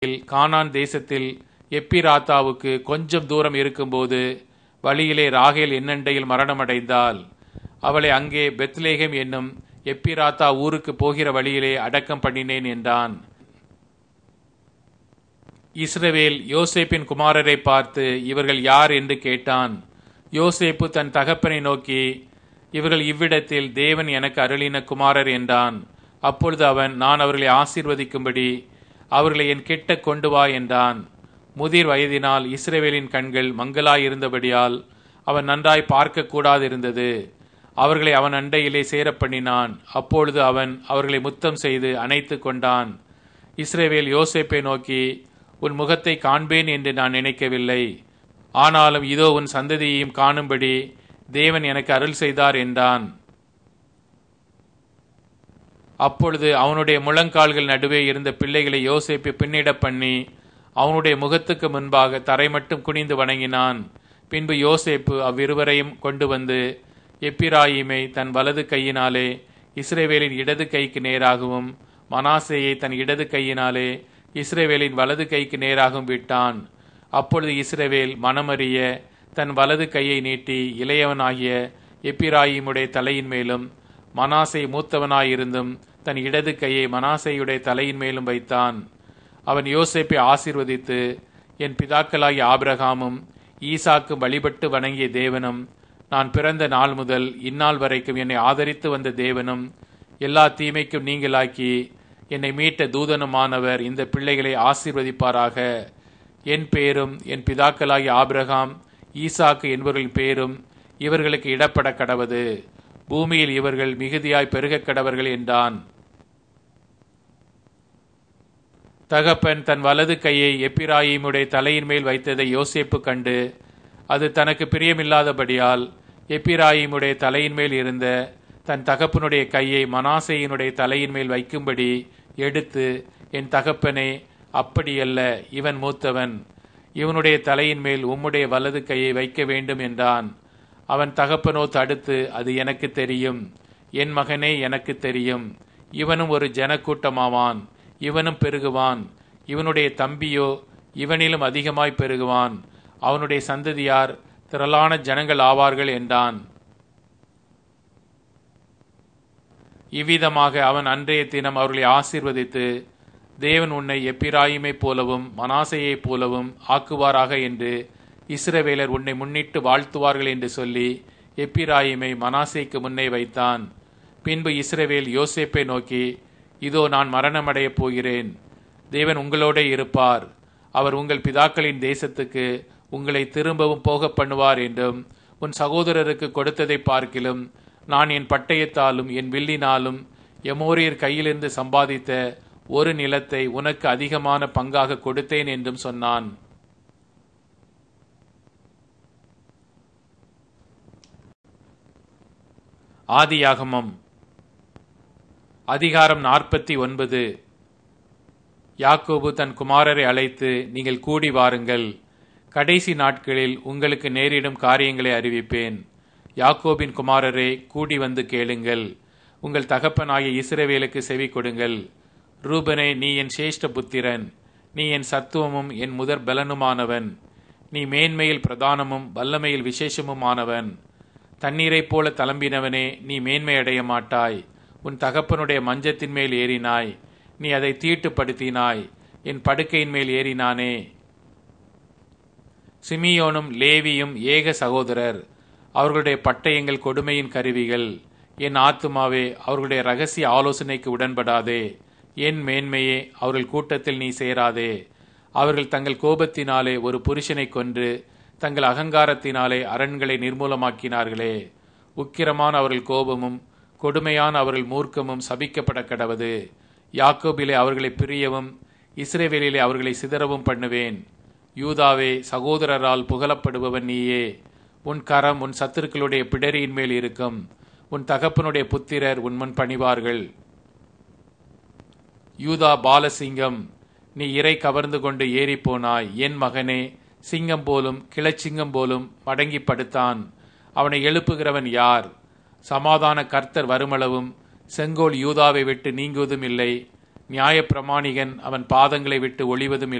கானான் தேசத்தில் எப்பிராத்தாவுக்கு கொஞ்சம் தூரம் இருக்கும்போது வழியிலே ராகேல் என்னண்டையில் மரணமடைந்தாள். அவளை அங்கே பெத்லேகேம் என்னும் எப்பிராத்தா ஊருக்கு போகிற வழியிலே அடக்கம் பண்ணினேன் என்றான். இஸ்ரவேல் யோசேப்பின் குமாரரை பார்த்து, இவர்கள் யார் என்று கேட்டான். யோசேப்பு தன் தகப்பனை நோக்கி, இவர்கள் இவ்விடத்தில் தேவன் எனக்கு அருளின குமாரர் என்றான். அப்பொழுது அவன், நான் அவர்களை ஆசீர்வதிக்கும்படி அவர்களை என் கிட்ட கொண்டு வா என்றான். முதிர் வயதினால் இஸ்ரவேலின் கண்கள் மங்கலாயிருந்தபடியால் அவன் நன்றாய் பார்க்க கூடாதிருந்தது. அவர்களை அவன் அண்டையிலே சேரப்பண்ணினான். அப்பொழுது அவன் அவர்களை முத்தம் செய்து அணைத்து கொண்டான். இஸ்ரவேல் யோசேப்பை நோக்கி, உன் முகத்தை காண்பேன் என்று நான் நினைக்கவில்லை. ஆனாலும் இதோ உன் சந்ததியையும் காணும்படி தேவன் எனக்கு அருள் செய்தார் என்றான். அப்பொழுது அவனுடைய முழங்கால்கள் நடுவே இருந்த பிள்ளைகளை யோசேப்பு பின்னிட பண்ணி அவனுடைய முகத்துக்கு முன்பாக தரை மட்டும் குனிந்து வணங்கினான். பின்பு யோசேப்பு அவ்விருவரையும் கொண்டு வந்து எப்பிராயீமை தன் வலது கையினாலே இஸ்ரவேலின் இடது கைக்கு நேராகவும் மனாசேயை தன் இடது கையினாலே இஸ்ரவேலின் வலது கைக்கு நேராகவும் விட்டான். அப்பொழுது இஸ்ரவேல் மனமறிய தன் வலது கையை நீட்டி இளையவனாகிய எப்பிராயீமுடைய தலையின் மேலும் மனாசே மூத்தவனாயிருந்தும் தன் இடது கையை மனாசேயுடைய தலையின் மேலும் வைத்தான். அவன் யோசேப்பை ஆசீர்வதித்து, என் பிதாக்களாகிய ஆபிரகாமும் ஈசாக்கும் வழிபட்டு வணங்கிய தேவனும், நான் பிறந்த நாள் முதல் இந்நாள் வரைக்கும் என்னை ஆதரித்து வந்த தேவனும், எல்லா தீமைக்கும் நீங்களாக்கி என்னை மீட்ட தூதனுமானவர் இந்த பிள்ளைகளை ஆசீர்வதிப்பாராக. என் பேரும் என் பிதாக்களாகிய ஆபிரகாம் ஈசாக்கு என்பவர்களின் பேரும் இவர்களுக்கு இடப்பட கடவது. பூமியில் இவர்கள் மிகுதியாய் பெருகக் கடவர்கள் என்றான். தகப்பன் தன் வலது கையை எப்பிராயீமுடைய தலையின் மேல் வைத்ததை யோசேப்பு கண்டு அது தனக்கு பிரியமில்லாதபடியால் எப்பிராயீமுடைய தலையின் மேல் இருந்த தன் தகப்பனுடைய கையை மனாசேயினுடைய தலையின் மேல் வைக்கும்படி எடுத்து, என் தகப்பனே, அப்படியல்ல, இவன் மூத்தவன், இவனுடைய தலையின் மேல் உம்முடைய வலது கையை வைக்க வேண்டும் என்றான். அவன் தகப்பனோ தடுத்து, அது எனக்கு தெரியும், என் மகனே, எனக்கு தெரியும், இவனும் ஒரு ஜனக்கூட்டமாவான், இவனும் பெருகுவான், இவனுடைய தம்பியோ இவனிலும் அதிகமாய் பெருகுவான், அவனுடைய சந்ததியார் திரளான ஜனங்கள் ஆவார்கள் என்றான். இவ்விதமாக அவன் அன்றைய தினம் அவர்களை ஆசீர்வதித்து, தேவன் உன்னை எப்பிராயீமை போலவும் மனாசேயைப் போலவும் ஆக்குவாராக என்று இஸ்ரவேலர் உன்னை முன்னிட்டு வாழ்த்துவார்கள் என்று சொல்லி எப்பிராயீமை மனாசேக்கு முன்னே வைத்தான். பின்பு இஸ்ரவேல் யோசேப்பை நோக்கி, இதோ நான் மரணமடையப் போகிறேன், தேவன் உங்களோட இருப்பார், அவர் உங்கள் பிதாக்களின் தேசத்துக்கு உங்களை திரும்பவும் போக பண்ணுவார் என்றும், உன் சகோதரருக்கு கொடுத்ததை பார்க்கிலும் நான் என் பட்டயத்தாலும் என் வில்லினாலும் எமோரியர் கையிலிருந்து சம்பாதித்த ஒரு நிலத்தை உனக்கு அதிகமான பங்காக கொடுத்தேன் என்றும் சொன்னான். ஆதியாகமம் அதிகாரம் 49. யாக்கோபு தன் குமாரரை அழைத்து, நீங்கள் கூடி வாருங்கள், கடைசி நாட்களில் உங்களுக்கு நேரிடும் காரியங்களை அறிவிப்பேன். யாக்கோபின் குமாரரே, கூடி வந்து கேளுங்கள், உங்கள் தகப்பனாகிய இஸ்ரவேலுக்கு செவி கொடுங்கள். ரூபனே, நீ என் சேஷ்ட புத்திரன், நீ என் சத்துவமும் என் முதற் பலனுமானவன், நீ மேன்மையில் பிரதானமும் வல்லமையில் விசேஷமுமானவன். தண்ணீரைப் போல தளம்பினவனே, நீ மேன்மை அடைய மாட்டாய், உன் தகப்பனுடைய மஞ்சத்தின் மேல் ஏறினாய், நீ அதை தீட்டுப்படுத்தினாய், என் படுக்கையின் மேல் ஏறினானே. சிமியோனும் லேவியும் ஏக சகோதரர், அவர்களுடைய பட்டயங்கள் கொடுமையின் கருவிகள். என் ஆத்துமாவே, அவர்களுடைய இரகசிய ஆலோசனைக்கு உடன்படாதே, என் மேன்மையே, அவர்கள் கூட்டத்தில் நீ சேராதே. அவர்கள் தங்கள் கோபத்தினாலே ஒரு புருஷனை கொன்று தங்கள் அகங்காரத்தினாலே அரண்களை நிர்மூலமாக்கினார்களே. உக்கிரமான அவர்கள் கோபமும் கொடுமையான அவர்கள் மூர்க்கமும் சபிக்கப்பட கடவது. யாக்கோபிலே அவர்களை பிரியவும் இஸ்ரவேலிலே அவர்களை சிதறவும் பண்ணுவேன். யூதாவே, சகோதரரால் புகழப்படுபவன் நீயே. உன் கரம் உன் சத்துருக்களுடைய பிடரியின் மேல் இருக்கும், உன் தகப்பனுடைய புத்திரர் உன் முன் பணிவார்கள். யூதா பாலசிங்கம், நீ இறை கவர்ந்து கொண்டு ஏறி போனாய். என் மகனே, சிங்கம் போலும் கிளச்சிங்கம் போலும் மடங்கி படுத்தான். அவனை எழுப்புகிறவன் யார்? சமாதான கர்த்தர் வருமளவும் செங்கோல் யூதாவை விட்டு நீங்குவதும் இல்லை. நியாயப்பிரமாணிகன் அவன் பாதங்களை விட்டு ஒளிவதும் இல்லை.